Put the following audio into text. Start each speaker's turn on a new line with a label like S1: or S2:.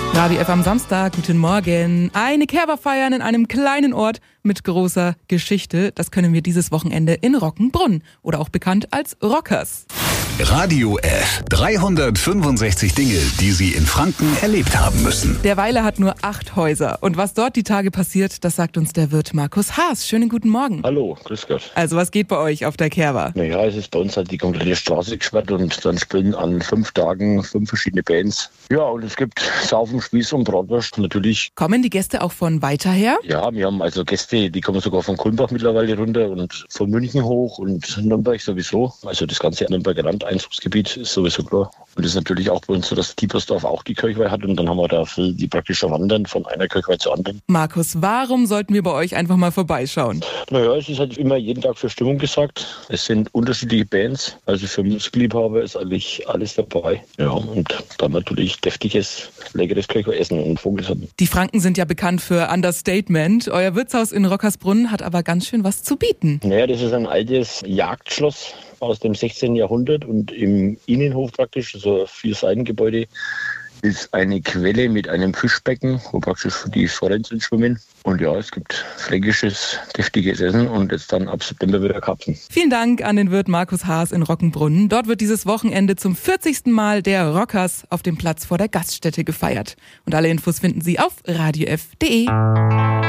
S1: Radio F am Samstag, guten Morgen. Eine Kerber feiern in einem kleinen Ort mit großer Geschichte. Das können wir dieses Wochenende in Rockenbrunn oder auch bekannt als Rockers.
S2: Radio F. 365 Dinge, die Sie in Franken erlebt haben müssen.
S1: Der Weiler hat nur 8 Häuser. Und was dort die Tage passiert, das sagt uns der Wirt Markus Haas. Schönen guten Morgen.
S3: Hallo, grüß Gott.
S1: Also was geht bei euch auf der Kerber?
S3: Naja, es ist bei uns halt die komplette Straße gesperrt und dann spielen an 5 Tagen 5 verschiedene Bands. Ja, und es gibt Saufen, Spieß und Bratwurst natürlich.
S1: Kommen die Gäste auch von weiter her?
S3: Ja, wir haben also Gäste, die kommen sogar von Kulmbach mittlerweile runter und von München hoch und Nürnberg sowieso. Also das ganze Nürnberger Landeinzugsgebiet ist sowieso klar. Und es ist natürlich auch bei uns so, dass Diepersdorf auch die Kirchweih hat und dann haben wir da viel die praktische Wandern von einer Kirchweih zur anderen.
S1: Markus, warum sollten wir bei euch einfach mal vorbeischauen?
S3: Naja, es ist halt immer jeden Tag für Stimmung gesagt. Es sind unterschiedliche Bands, also für Musikliebhaber ist eigentlich alles dabei. Ja, und dann natürlich deftiges, leckeres Kirchweih-Essen und Vogelshappen.
S1: Die Franken sind ja bekannt für Understatement. Euer Wirtshaus in Rockersbrunn hat aber ganz schön was zu bieten.
S3: Naja, das ist ein altes Jagdschloss aus dem 16. Jahrhundert und im Innenhof praktisch, so ein 4-Seiten-Gebäude, ist eine Quelle mit einem Fischbecken, wo praktisch die Forellen schwimmen. Und ja, es gibt fränkisches, deftiges Essen und jetzt dann ab September wieder Karpfen.
S1: Vielen Dank an den Wirt Markus Haas in Rockenbrunn. Dort wird dieses Wochenende zum 40. Mal der Rockers auf dem Platz vor der Gaststätte gefeiert. Und alle Infos finden Sie auf radiof.de.